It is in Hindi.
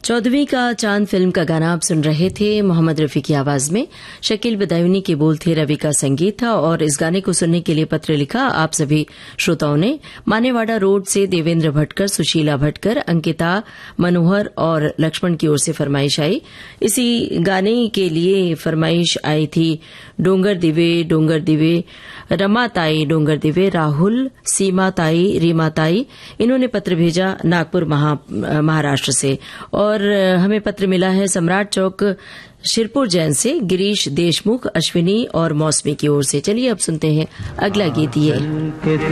14वीं का चांद फिल्म का गाना आप सुन रहे थे मोहम्मद रफी की आवाज में। शकील बदायूनी के बोल थे, रवि का संगीत था। और इस गाने को सुनने के लिए पत्र लिखा आप सभी श्रोताओं ने। मानेवाड़ा रोड से देवेंद्र भटकर, सुशीला भटकर, अंकिता, मनोहर और लक्ष्मण की ओर से फरमाइश आई। इसी गाने के लिए फरमाइश आई थी डोंगर दिवे, रमा ताई डोंगर दिवे, राहुल, सीमा ताई, रीमा ताई। इन्होंने पत्र भेजा नागपुर महाराष्ट्र से। और हमें पत्र मिला है सम्राट चौक शिरपुर जैन से गिरीश देशमुख, अश्विनी और मौसमी की ओर से। चलिए अब सुनते हैं अगला गीत। ये